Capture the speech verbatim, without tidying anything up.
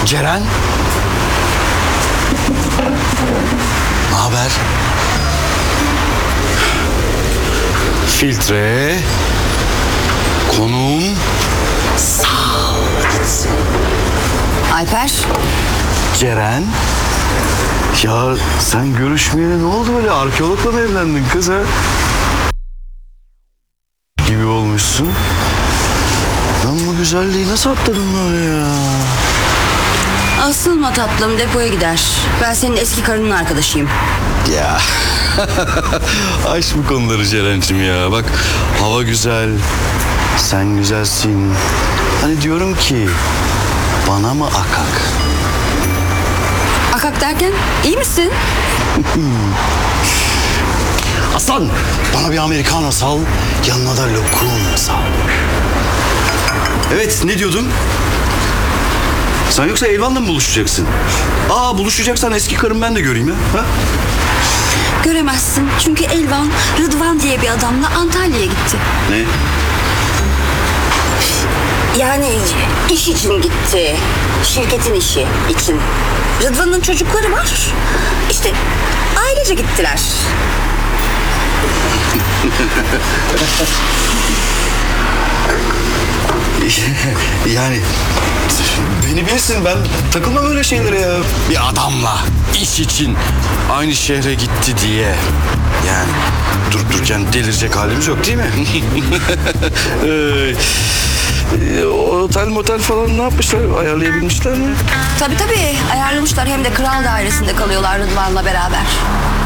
Ceren. Ne haber? Filtre. Konum. Sağ gitsin. Alper. Ceren. Ya sen görüşmeyeli ne oldu böyle? Arkeologla mı evlendin kız ha? Gibi olmuşsun. Ben bu güzelliği nasıl atladım böyle ya? Asılma tatlım, depoya gider. Ben senin eski karının arkadaşıyım. Ya. Aç bu konuları Ceren'cim ya. Bak hava güzel. Sen güzelsin. Hani diyorum ki bana mı akak? Akak derken iyi misin? Aslan bana bir Americano sal. Yanına da lokum sal. Evet ne diyordun? Sen yoksa Elvan'la mı buluşacaksın? Aa buluşacaksan eski karım ben de göreyim ha. ha? Göremezsin çünkü Elvan Rıdvan diye bir adamla Antalya'ya gitti. Ne? Yani iş için gitti. Şirketin işi için. Rıdvan'ın çocukları var. İşte ailece gittiler. Yani beni bilirsin ben takılmam öyle şeylere ya. Bir adamla iş için aynı şehre gitti diye. Yani durup dururken delirecek halimiz yok değil mi? ee, otel motel falan ne yapmışlar? Ayarlayabilmişler mi? Tabii tabii ayarlamışlar, hem de kral dairesinde kalıyorlar Rıdvan'la beraber.